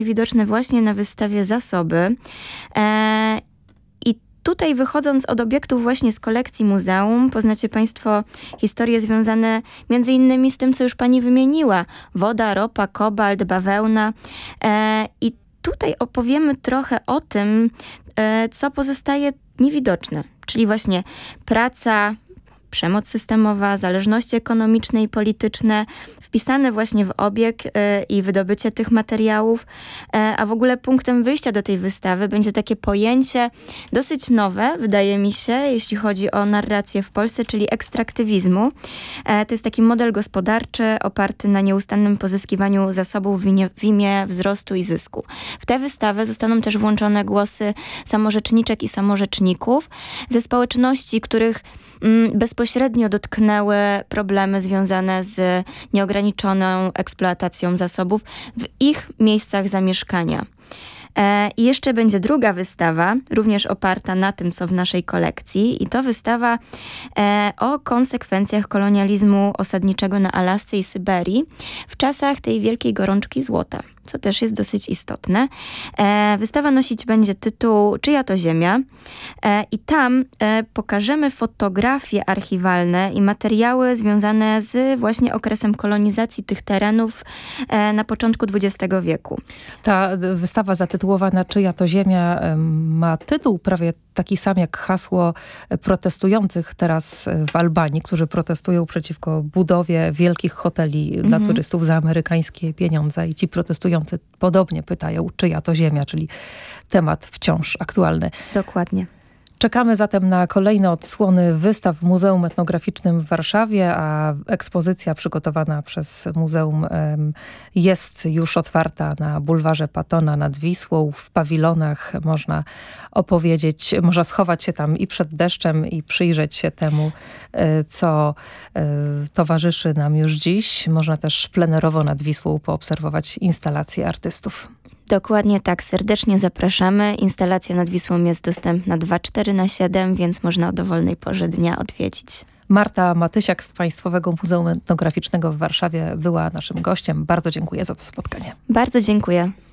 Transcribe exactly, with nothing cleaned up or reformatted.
widoczne właśnie na wystawie Zasoby. E, I tutaj wychodząc od obiektów właśnie z kolekcji muzeum, poznacie Państwo historie związane między innymi z tym, co już Pani wymieniła. Woda, ropa, kobalt, bawełna. E, I tutaj opowiemy trochę o tym, e, co pozostaje niewidoczne. Czyli właśnie praca, przemoc systemowa, zależności ekonomiczne i polityczne, wpisane właśnie w obieg y, i wydobycie tych materiałów, y, a w ogóle punktem wyjścia do tej wystawy będzie takie pojęcie dosyć nowe, wydaje mi się, jeśli chodzi o narrację w Polsce, czyli ekstraktywizmu. Y, to jest taki model gospodarczy oparty na nieustannym pozyskiwaniu zasobów w imię, w imię wzrostu i zysku. W tę wystawę zostaną też włączone głosy samorzeczniczek i samorzeczników ze społeczności, których mm, bezpośrednio dotknęły problemy związane z nieograniczoną eksploatacją zasobów w ich miejscach zamieszkania. E, I jeszcze będzie druga wystawa, również oparta na tym, co w naszej kolekcji. I to wystawa e, o konsekwencjach kolonializmu osadniczego na Alasce i Syberii w czasach tej wielkiej gorączki złota, co też jest dosyć istotne. E, wystawa nosić będzie tytuł Czyja to ziemia? E, I tam e, pokażemy fotografie archiwalne i materiały związane z właśnie okresem kolonizacji tych terenów e, na początku dwudziestego wieku. Ta wystawa zatytułowana Czyja to ziemia ma tytuł prawie taki sam jak hasło protestujących teraz w Albanii, którzy protestują przeciwko budowie wielkich hoteli mhm. dla turystów za amerykańskie pieniądze. I ci protestujący podobnie pytają, czyja to ziemia, czyli temat wciąż aktualny. Dokładnie. Czekamy zatem na kolejne odsłony wystaw w Muzeum Etnograficznym w Warszawie, a ekspozycja przygotowana przez muzeum um, jest już otwarta na bulwarze Pattona nad Wisłą. W pawilonach można opowiedzieć, można schować się tam i przed deszczem i przyjrzeć się temu, co towarzyszy nam już dziś. Można też plenerowo nad Wisłą poobserwować instalacje artystów. Dokładnie tak, serdecznie zapraszamy. Instalacja nad Wisłą jest dostępna dwadzieścia cztery na siedem, więc można o dowolnej porze dnia odwiedzić. Marta Matysiak z Państwowego Muzeum Etnograficznego w Warszawie była naszym gościem. Bardzo dziękuję za to spotkanie. Bardzo dziękuję.